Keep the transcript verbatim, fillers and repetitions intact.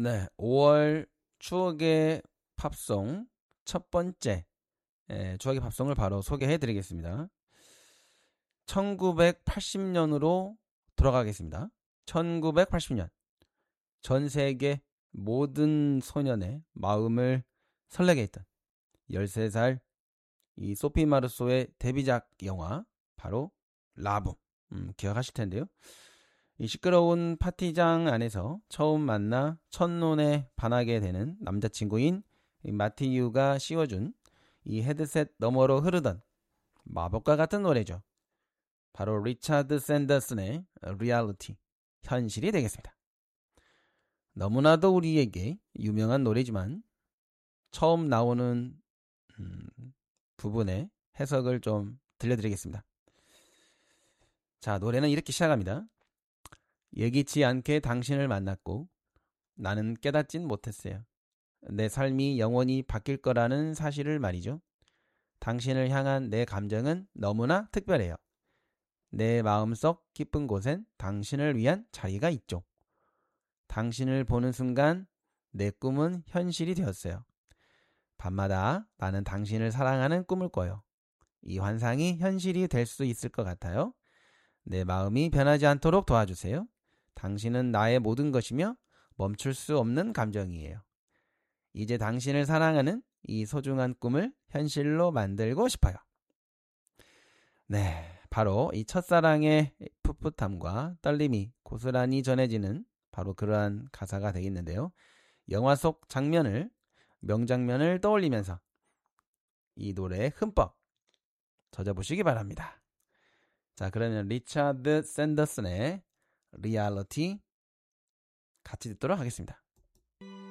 네, 오월 추억의 팝송 첫 번째 예, 추억의 팝송을 바로 소개해 드리겠습니다. 천구백팔십 년으로 돌아가겠습니다. 천구백팔십 년 전 세계 모든 소년의 마음을 설레게 했던 열세 살 이 소피 마르소의 데뷔작 영화 바로 라붐. 음, 기억하실 텐데요. 이 시끄러운 파티장 안에서 처음 만나 첫눈에 반하게 되는 남자친구인 마티유가 씌워준 이 헤드셋 너머로 흐르던 마법과 같은 노래죠. 바로 리차드 샌더슨의 리얼리티, 현실이 되겠습니다. 너무나도 우리에게 유명한 노래지만 처음 나오는 음, 부분의 해석을 좀 들려드리겠습니다. 자, 노래는 이렇게 시작합니다. 예기치 않게 당신을 만났고 나는 깨닫진 못했어요. 내 삶이 영원히 바뀔 거라는 사실을 말이죠. 당신을 향한 내 감정은 너무나 특별해요. 내 마음속 깊은 곳엔 당신을 위한 자리가 있죠. 당신을 보는 순간 내 꿈은 현실이 되었어요. 밤마다 나는 당신을 사랑하는 꿈을 꿔요. 이 환상이 현실이 될 수 있을 것 같아요. 내 마음이 변하지 않도록 도와주세요. 당신은 나의 모든 것이며 멈출 수 없는 감정이에요. 이제 당신을 사랑하는 이 소중한 꿈을 현실로 만들고 싶어요. 네, 바로 이 첫사랑의 풋풋함과 떨림이 고스란히 전해지는 바로 그러한 가사가 되겠는데요. 영화 속 장면을, 명장면을 떠올리면서 이 노래에 흠뻑 젖어보시기 바랍니다. 자, 그러면 리차드 샌더슨의 리얼리티 같이 듣도록 하겠습니다.